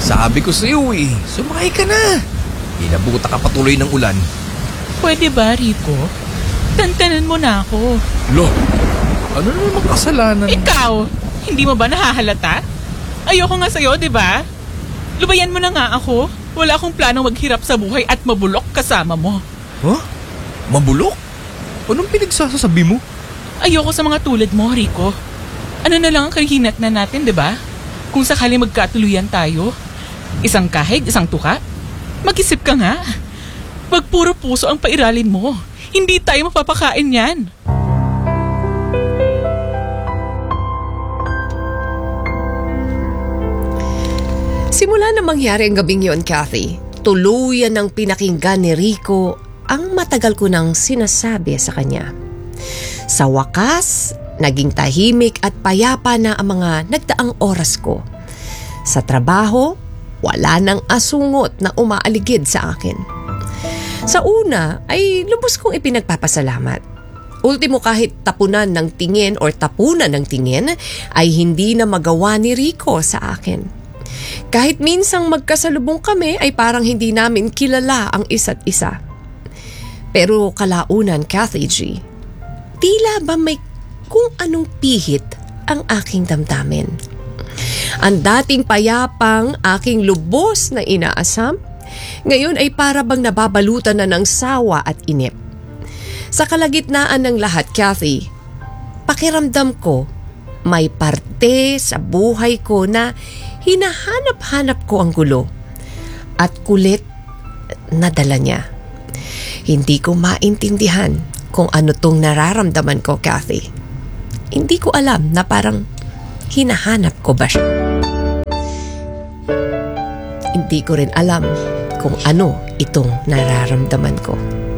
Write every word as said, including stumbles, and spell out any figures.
Sabi ko sa'yo eh, sumakay ka na. Inabuta ka patuloy ng ulan. Pwede ba, Rico? Tantanan mo na ako. Lo, ano na naman kasalanan? Ikaw, hindi mo ba nahahalata? Ayoko nga sa'yo, di ba? Lubayan mo na nga ako. Wala akong planong maghirap sa buhay at mabulok kasama mo. Huh? Mabulok? Anong pinagsasasabi mo? Ayoko sa mga tulad mo, Rico. Ano na lang ang kahinat na natin, di ba? Kung sakali magkatuluyan tayo. Isang kahig, isang tuka. Mag-isip ka nga. Wag puro puso ang pairalin mo. Hindi tayo mapapakain yan. Simula na mangyari ang gabing yon, Kathy, tuluyan ng pinakinggan ni Rico ang matagal ko nang sinasabi sa kanya. Sa wakas, naging tahimik at payapa na ang mga nagdaang oras ko. Sa trabaho, wala nang asungot na umaaligid sa akin. Sa una ay lubos kong ipinagpapasalamat. Ultimo kahit tapunan ng tingin or tapunan ng tingin ay hindi na magawa ni Rico sa akin. Kahit minsang magkasalubong kami ay parang hindi namin kilala ang isa't isa. Pero kalaunan, Kathy G, tila ba may kung anong pihit ang aking damdamin. Ang dating payapang aking lubos na inaasam, ngayon ay para bang nababalutan na ng sawa at inip. Sa kalagitnaan ng lahat, Kathy, pakiramdam ko may parte sa buhay ko na hinahanap-hanap ko ang gulo at kulit na dala niya. Hindi ko maintindihan kung ano tong nararamdaman ko, Kathy. Hindi ko alam na parang hinahanap ko ba siya. Hindi ko rin alam kung ano itong nararamdaman ko.